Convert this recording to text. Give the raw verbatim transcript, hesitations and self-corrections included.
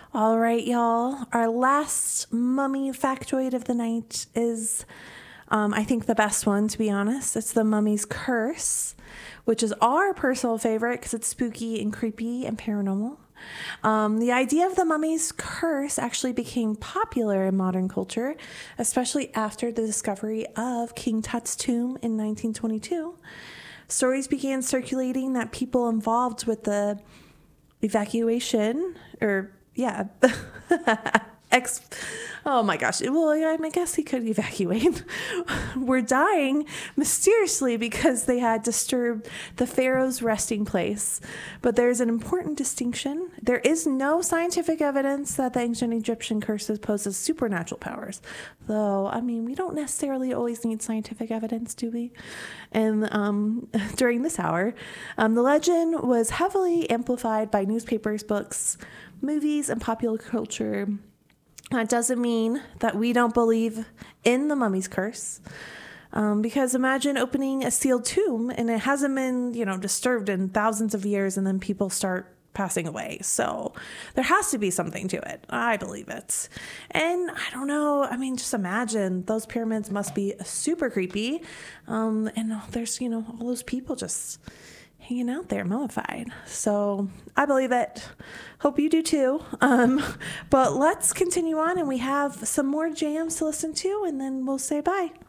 All right, y'all. Our last mummy factoid of the night is, um, I think, the best one, to be honest. It's the mummy's curse, which is our personal favorite because it's spooky and creepy and paranormal. Um, the idea of the mummy's curse actually became popular in modern culture, especially after the discovery of King Tut's tomb in nineteen twenty-two. Stories began circulating that people involved with the evacuation, or yeah, ex. Oh my gosh. Well, yeah, I guess he could evacuate. Were dying mysteriously because they had disturbed the pharaoh's resting place. But there's an important distinction. There is no scientific evidence that the ancient Egyptian curses poses supernatural powers. Though, I mean, we don't necessarily always need scientific evidence, do we? And um, during this hour, um, the legend was heavily amplified by newspapers, books, movies, and popular culture. That doesn't mean that we don't believe in the mummy's curse. Um, because imagine opening a sealed tomb and it hasn't been, you know, disturbed in thousands of years, and then people start passing away. So there has to be something to it. I believe it. And I don't know. I mean, just imagine those pyramids must be super creepy. Um, and there's, you know, all those people just hanging out there mummified. So I believe it. Hope you do too. Um, but let's continue on, and we have some more jams to listen to, and then we'll say bye.